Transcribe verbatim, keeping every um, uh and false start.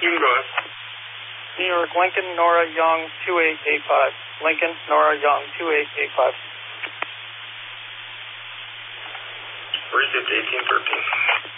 You can go ahead. New York, Lincoln, Nora Young, two eight eight five. Lincoln, Nora Young, two eight eight five. Received eighteen thirteen.